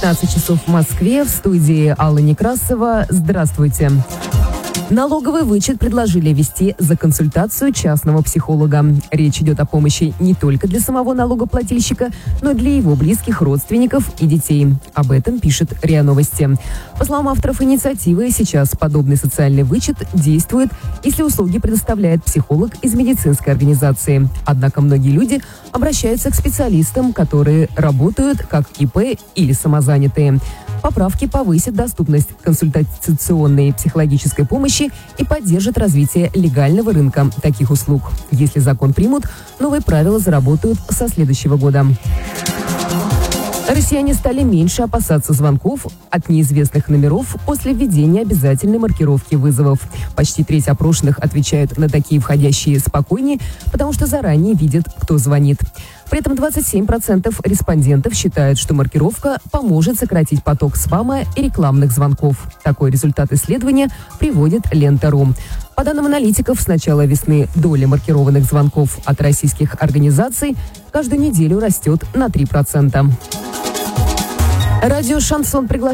19 часов в Москве. В студии Алла Некрасова. Здравствуйте. Налоговый вычет предложили ввести за консультацию частного психолога. Речь идет о помощи не только для самого налогоплательщика, но и для его близких родственников и детей. Об этом пишет РИА Новости. По словам авторов инициативы, сейчас подобный социальный вычет действует, если услуги предоставляет психолог из медицинской организации. Однако многие люди обращаются к специалистам, которые работают как ИП или самозанятые. Поправки повысят доступность консультационной психологической помощи и поддержат развитие легального рынка таких услуг. Если закон примут, новые правила заработают со следующего года. Россияне стали меньше опасаться звонков от неизвестных номеров после введения обязательной маркировки вызовов. Почти треть опрошенных отвечают на такие входящие спокойнее, потому что заранее видят, кто звонит. При этом 27% респондентов считают, что маркировка поможет сократить поток спама и рекламных звонков. Такой результат исследования приводит Лента.ру. По данным аналитиков, с начала весны доля маркированных звонков от российских организаций каждую неделю растет на 3%. Радио «Шансон» приглашает